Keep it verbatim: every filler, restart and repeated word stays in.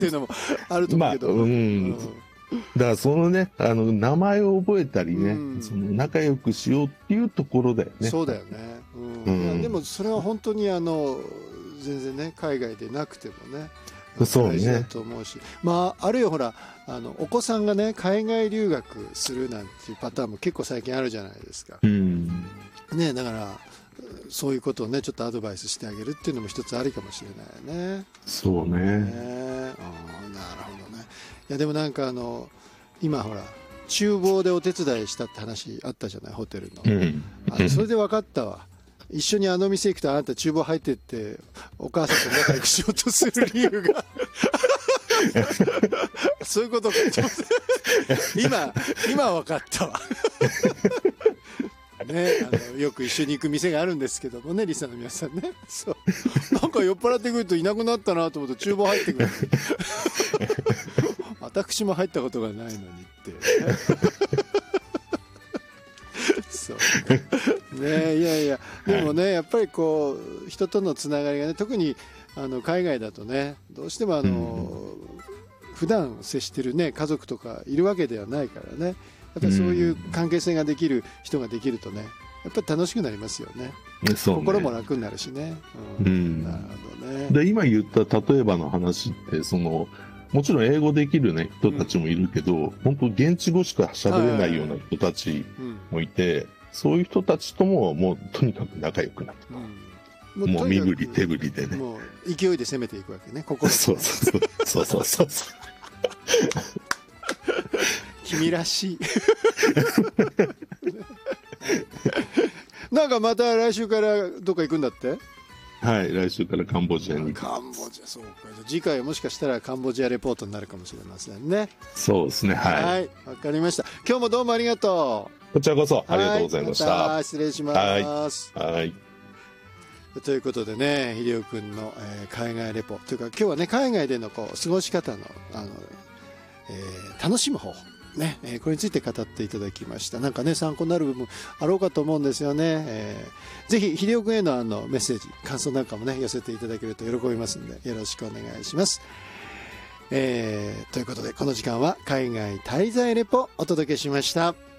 っていうのもあると思うけど、 まあ、うん、うん、だからそのね、あの名前を覚えたりね、うん、その仲良くしようっていうところだよね。 そうだよね、うんうん、いやでもそれは本当にあの全然ね海外でなくてもね大事だと思うし、ね、まああるいはほらあのお子さんがね海外留学するなんていうパターンも結構最近あるじゃないですか、うんね、だからそういうことをねちょっとアドバイスしてあげるっていうのも一つありかもしれないよね。 そうね、ね、あ、 なるほどね。いやでもなんかあの今ほら厨房でお手伝いしたって話あったじゃない、ホテルの、うん、あそれで分かったわ。一緒にあの店行くとあなた厨房入ってってお母さんと仲良くしようとする理由がそういうことか今今分かったわね、あのよく一緒に行く店があるんですけどもね、リスナーの皆さんね、そうなんか酔っ払ってくるといなくなったなと思うと厨房入ってくる私も入ったことがないのにって、ね、そうね、いやいやでもね、はい、やっぱりこう人とのつながりがね、特にあの海外だとねどうしてもあの、うん、普段接してるね家族とかいるわけではないからね、やっぱりそういう関係性ができる人ができるとねやっぱり楽しくなりますよね。そうね、心も楽になるしね、うんうん、なるほどね。 で今言った例えばの話ってそのもちろん英語できる、ね、人たちもいるけど、うん、本当現地語しか喋れないような人たちもいて、はいはいはい、そういう人たちとももうとにかく仲良くなって、うん、もう身振り手振りでね、 もう勢いで攻めていくわけね、心でね。 そうそうそうそうそうそう君らしいなんかまた来週からどっか行くんだって。 はい、来週からカンボジアに。 カンボジア、そうか。次回はもしかしたらカンボジアレポートになるかもしれませんね。 そうですね、はい。 はい、わかりました。今日もどうもありがとう。こちらこそありがとうございました。 はい、また失礼します。 はい。はい、 ということでね、秀夫君の、えー、海外レポというか今日はね海外でのこう過ごし方の、あの、えー、楽しむ方法。ねえー、これについて語っていただきました。なんかね参考になる部分あろうかと思うんですよね、えー、ぜひ秀夫君へのあのメッセージ感想なんかもね寄せていただけると喜びますのでよろしくお願いします、えー、ということでこの時間は海外滞在レポお届けしました。